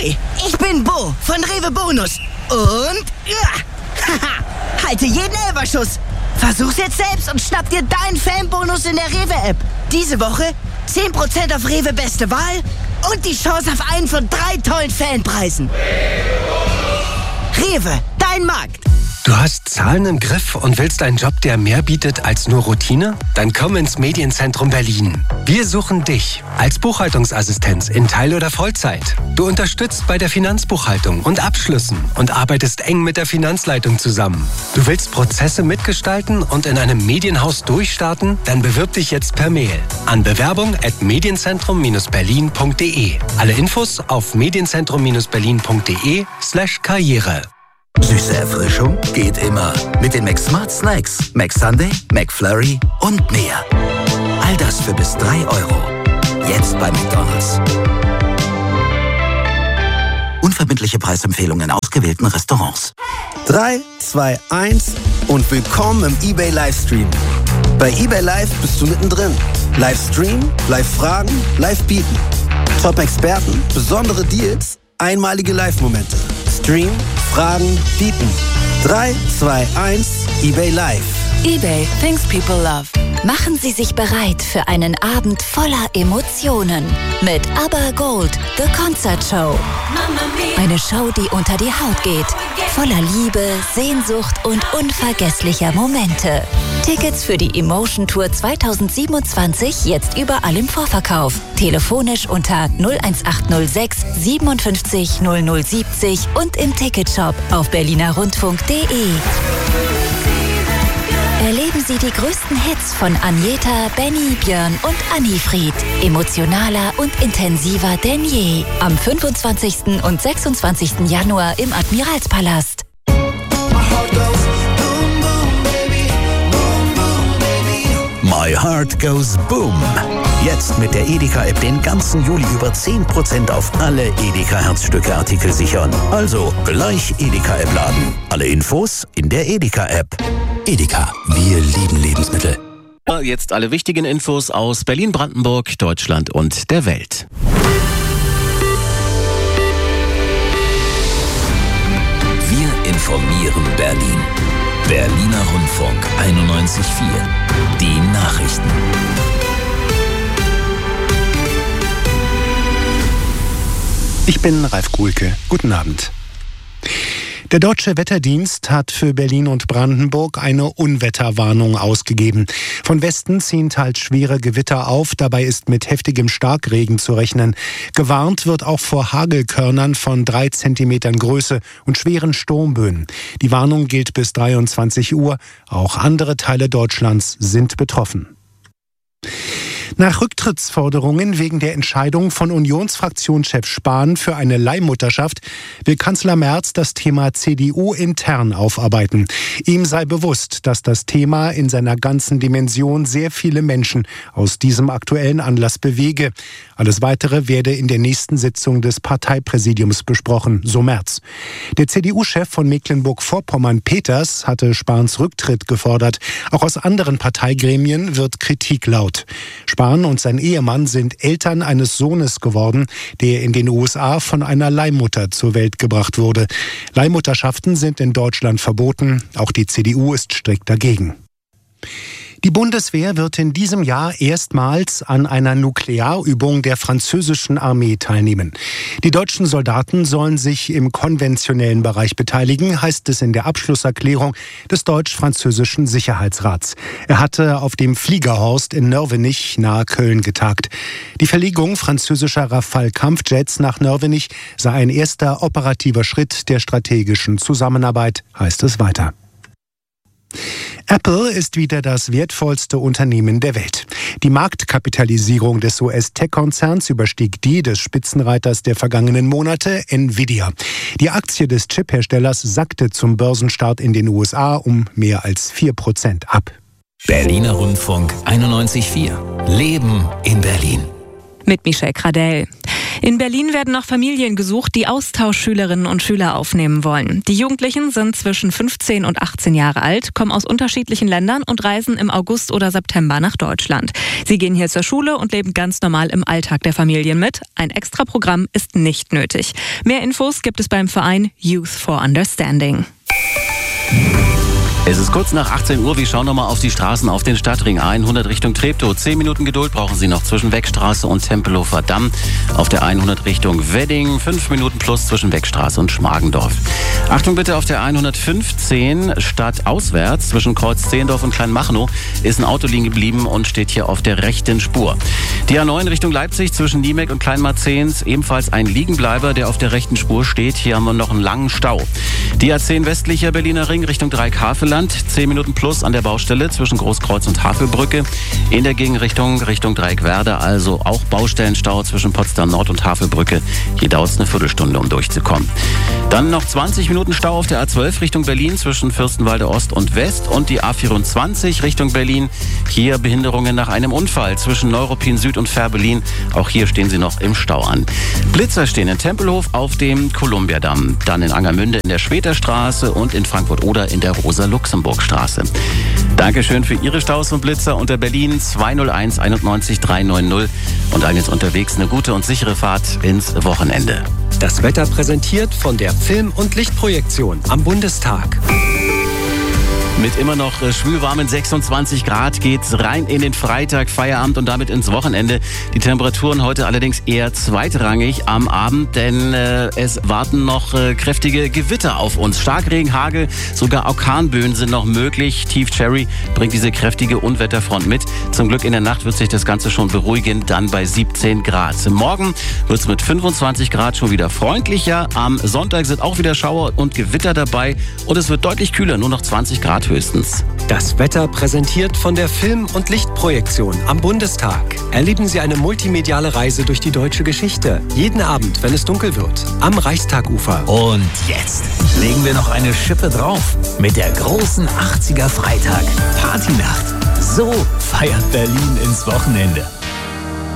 Hi, ich bin Bo von Rewe Bonus. Und halte jeden Elferschuss. Versuch's jetzt selbst und schnapp dir deinen Fanbonus in der Rewe-App. Diese Woche 10% auf Rewe Beste Wahl und die Chance auf einen von 3 tollen Fanpreisen. Rewe, dein Markt. Du hast Zahlen im Griff und willst einen Job, der mehr bietet als nur Routine? Dann komm ins Medienzentrum Berlin. Wir suchen dich als Buchhaltungsassistenz in Teil- oder Vollzeit. Du unterstützt bei der Finanzbuchhaltung und Abschlüssen und arbeitest eng mit der Finanzleitung zusammen. Du willst Prozesse mitgestalten und in einem Medienhaus durchstarten? Dann bewirb dich jetzt per Mail an bewerbung@medienzentrum-berlin.de. Alle Infos auf medienzentrum-berlin.de/Karriere. Süße Erfrischung geht immer. Mit den McSmart Snacks. McSunday, McFlurry und mehr. All das für bis 3 €. Jetzt bei McDonald's. Unverbindliche Preisempfehlungen in ausgewählten Restaurants. 3, 2, 1 und willkommen im eBay Livestream. Bei eBay Live bist du mittendrin. Livestream, Live-Fragen, Live-Bieten. Top-Experten, besondere Deals, einmalige Live-Momente. Stream, Fragen, Bieten. 3, 2, 1, eBay Live. eBay, things people love. Machen Sie sich bereit für einen Abend voller Emotionen mit ABBA Gold, The Concert Show. Eine Show, die unter die Haut geht. Voller Liebe, Sehnsucht und unvergesslicher Momente. Tickets für die Emotion Tour 2027 jetzt überall im Vorverkauf. Telefonisch unter 01806 57 0070 und im Ticketshop auf berlinerrundfunk.de. Erleben Sie die größten Hits von Agneta, Benny, Björn und Annifried. Emotionaler und intensiver denn je. Am 25. und 26. Januar im Admiralspalast. My Heart Goes Boom. Jetzt mit der Edeka-App den ganzen Juli über 10% auf alle Edeka-Herzstücke-Artikel sichern. Also gleich Edeka-App laden. Alle Infos in der Edeka-App. Edeka, wir lieben Lebensmittel. Jetzt alle wichtigen Infos aus Berlin, Brandenburg, Deutschland und der Welt. Wir informieren Berlin. Berliner Rundfunk 91.4. Die Nachrichten. Ich bin Ralf Kuhlke. Guten Abend. Der Deutsche Wetterdienst hat für Berlin und Brandenburg eine Unwetterwarnung ausgegeben. Von Westen ziehen teils schwere Gewitter auf, dabei ist mit heftigem Starkregen zu rechnen. Gewarnt wird auch vor Hagelkörnern von 3 Zentimetern Größe und schweren Sturmböen. Die Warnung gilt bis 23 Uhr. Auch andere Teile Deutschlands sind betroffen. Nach Rücktrittsforderungen wegen der Entscheidung von Unionsfraktionschef Spahn für eine Leihmutterschaft will Kanzler Merz das Thema CDU intern aufarbeiten. Ihm sei bewusst, dass das Thema in seiner ganzen Dimension sehr viele Menschen aus diesem aktuellen Anlass bewege. Alles Weitere werde in der nächsten Sitzung des Parteipräsidiums besprochen, so Merz. Der CDU-Chef von Mecklenburg-Vorpommern, Peters, hatte Spahns Rücktritt gefordert. Auch aus anderen Parteigremien wird Kritik laut. Spahn und sein Ehemann sind Eltern eines Sohnes geworden, der in den USA von einer Leihmutter zur Welt gebracht wurde. Leihmutterschaften sind in Deutschland verboten. Auch die CDU ist strikt dagegen. Die Bundeswehr wird in diesem Jahr erstmals an einer Nuklearübung der französischen Armee teilnehmen. Die deutschen Soldaten sollen sich im konventionellen Bereich beteiligen, heißt es in der Abschlusserklärung des deutsch-französischen Sicherheitsrats. Er hatte auf dem Fliegerhorst in Nörvenich nahe Köln getagt. Die Verlegung französischer Rafale-Kampfjets nach Nörvenich sei ein erster operativer Schritt der strategischen Zusammenarbeit, heißt es weiter. Apple ist wieder das wertvollste Unternehmen der Welt. Die Marktkapitalisierung des US-Tech-Konzerns überstieg die des Spitzenreiters der vergangenen Monate, Nvidia. Die Aktie des Chipherstellers sackte zum Börsenstart in den USA um mehr als 4% ab. Berliner Rundfunk 91.4. Leben in Berlin. Mit Michelle Gradell. In Berlin werden noch Familien gesucht, die Austauschschülerinnen und Schüler aufnehmen wollen. Die Jugendlichen sind zwischen 15 und 18 Jahre alt, kommen aus unterschiedlichen Ländern und reisen im August oder September nach Deutschland. Sie gehen hier zur Schule und leben ganz normal im Alltag der Familien mit. Ein Extraprogramm ist nicht nötig. Mehr Infos gibt es beim Verein Youth for Understanding. Es ist kurz nach 18 Uhr. Wir schauen nochmal auf die Straßen auf den Stadtring A100 Richtung Treptow. 10 Minuten Geduld brauchen Sie noch zwischen Weckstraße und Tempelhofer Damm. Auf der A100 Richtung Wedding 5 Minuten plus zwischen Weckstraße und Schmargendorf. Achtung bitte, auf der A115 stadtauswärts zwischen Kreuz Zehendorf und Kleinmachnow ist ein Auto liegen geblieben und steht hier auf der rechten Spur. Die A9 Richtung Leipzig zwischen Niemek und Kleinmarzehns ebenfalls ein Liegenbleiber, der auf der rechten Spur steht. Hier haben wir noch einen langen Stau. Die A10 westlicher Berliner Ring Richtung Dreieck-Havelland. 10 Minuten plus an der Baustelle zwischen Großkreuz und Havelbrücke. In der Gegenrichtung Richtung Dreieckwerder, also auch Baustellenstau zwischen Potsdam Nord und Havelbrücke. Hier dauert es eine Viertelstunde, um durchzukommen. Dann noch 20 Minuten Stau auf der A12 Richtung Berlin zwischen Fürstenwalde Ost und West und die A24 Richtung Berlin. Hier Behinderungen nach einem Unfall zwischen Neuruppin Süd und Fährberlin. Auch hier stehen sie noch im Stau an. Blitzer stehen in Tempelhof auf dem Kolumbiadamm, dann in Angermünde in der Schweterstraße und in Frankfurt-Oder in der Rosa-Luxemburg-Straße. Dankeschön für Ihre Staus und Blitzer unter Berlin 201 91 390 und allen jetzt unterwegs eine gute und sichere Fahrt ins Wochenende. Das Wetter präsentiert von der Film- und Lichtprojektion am Bundestag. Mit immer noch schwülwarmen 26 Grad geht's rein in den Freitag, Feierabend und damit ins Wochenende. Die Temperaturen heute allerdings eher zweitrangig am Abend, denn es warten noch kräftige Gewitter auf uns. Starkregen, Hagel, sogar Orkanböen sind noch möglich. Tief Cherry bringt diese kräftige Unwetterfront mit. Zum Glück in der Nacht wird sich das Ganze schon beruhigen, dann bei 17 Grad. Morgen wird's mit 25 Grad schon wieder freundlicher. Am Sonntag sind auch wieder Schauer und Gewitter dabei und es wird deutlich kühler, nur noch 20 Grad höchstens. Das Wetter präsentiert von der Film- und Lichtprojektion am Bundestag. Erleben Sie eine multimediale Reise durch die deutsche Geschichte. Jeden Abend, wenn es dunkel wird, am Reichstagufer. Und jetzt legen wir noch eine Schippe drauf mit der großen 80er Freitag. Partynacht. So feiert Berlin ins Wochenende.